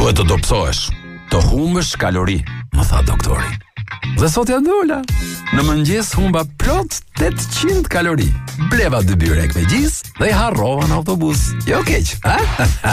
Duhet të dobësohesh, të humbësh kalori, më tha doktori. Dhe sot ja dola. Në mëngjes humba plot 800 kalori. Bleva 2 byrek me gjis dhe i harrova në autobus. Jo keq, ha?